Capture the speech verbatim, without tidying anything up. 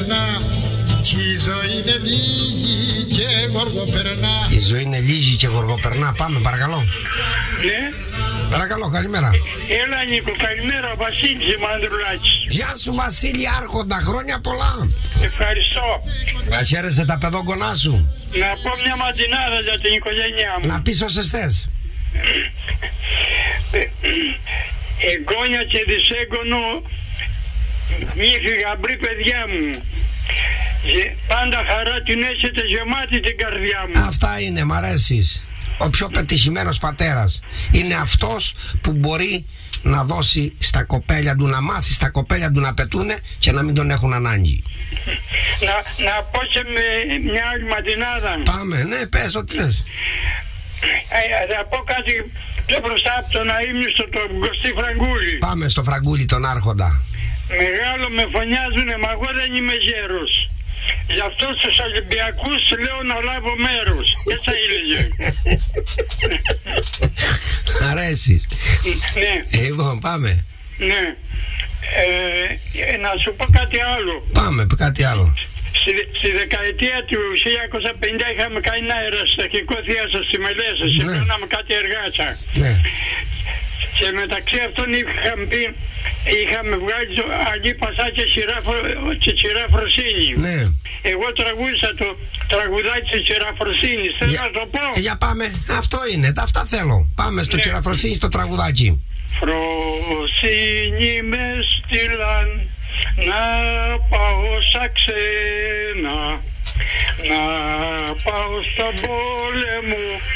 περνά. Η ζωή είναι λίγη και γοργοπερνά. Η ζωή είναι λίγη και γοργοπερνά. Πάμε, παρακαλώ. Ναι. Παρακαλώ, καλημέρα. Έλα Νίκο, καλημέρα, Βασίλης Μανδρουλάκης. Γεια σου Βασίλη Άρχοντα, χρόνια πολλά. Ευχαριστώ. Να χαίρεσαι τα παιδόγκονά σου. Να πω μια μαντινάδα για την οικογένειά μου. Να πεις όσες θες. Εγγόνια και δυσέγγονο νύφη γαμπρή παιδιά μου. Πάντα χαρά την έχετε γεμάτη την καρδιά μου. Αυτά είναι, μ' αρέσεις. Ο πιο πετυχημένος πατέρας είναι αυτός που μπορεί να δώσει στα κοπέλια του, να μάθει στα κοπέλια του να πετούνε και να μην τον έχουν ανάγκη. Να, να πω και με μια άλλη μαντινάδα. Πάμε, ναι, πες ό,τι θες. Ε, θα πω κάτι πιο μπροστά από τον αείμνηστο τον Κωστή Φραγκούλη. Πάμε στο Φραγκούλη τον Άρχοντα. Μεγάλο με φωνιάζουνε, μα εγώ δεν είμαι γέρος. Γι' αυτό στους Ολυμπιακούς λέω να λάβω μέρος. Έτσι έλεγε. Ναι. Αρέσεις. Λοιπόν, πάμε. Ναι. Ε, να σου πω κάτι άλλο. Πάμε, κάτι άλλο. Στη, στη δεκαετία του χίλια εννιακόσια πενήντα είχαμε κάνει ένα αεραστατικό θίασο στη Μελέσα. Ναι. Συμπλώναμε κάτι εργάτσα. Ναι. Και μεταξύ αυτών είχαμε πει, είχαμε βγάλει το Αγί Πασά και Τσιρά Φροσίνη. Ναι. Εγώ τραγούδισα το τραγουδάκι της Τσιραφροσίνης. Θέλω Για, να το πω. ε, για πάμε. Αυτό είναι. Αυτά θέλω. Πάμε στο Ναι. Τσιραφροσίνη στο τραγουδάκι. Φροσίνη με στείλαν να πάω σαν ξένα, να πάω στον πόλεμο